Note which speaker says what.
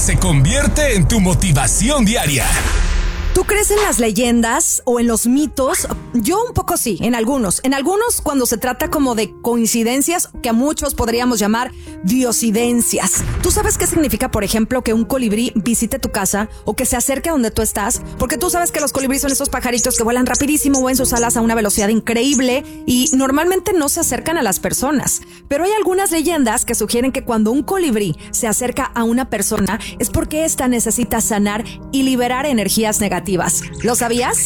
Speaker 1: se convierte en tu motivación diaria.
Speaker 2: ¿Tú crees en las leyendas o en los mitos? Yo un poco sí, en algunos. En algunos cuando se trata como de coincidencias que a muchos podríamos llamar diosidencias. ¿Tú sabes qué significa, por ejemplo, que un colibrí visite tu casa o que se acerque a donde tú estás? Porque tú sabes que los colibríes son esos pajaritos que vuelan rapidísimo, mueven sus alas a una velocidad increíble y normalmente no se acercan a las personas. Pero hay algunas leyendas que sugieren que cuando un colibrí se acerca a una persona es porque ésta necesita sanar y liberar energías negativas. ¿Lo sabías?